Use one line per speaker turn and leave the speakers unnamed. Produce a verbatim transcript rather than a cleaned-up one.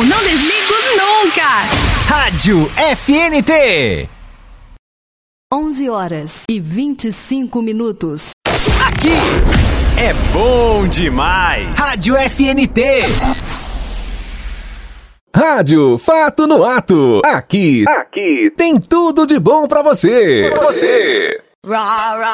não desligo nunca.
Rádio F N T.
onze horas e vinte e cinco minutos.
Aqui é bom demais. Rádio F N T.
Rádio Fato no Ato. Aqui, aqui tem tudo de bom pra você. Pra você.